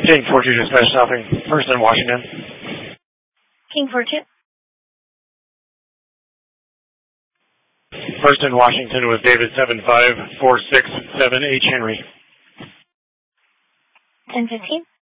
King 42 dispatch stopping first in Washington. King 42. First in Washington with David 75467H Henry. 1015.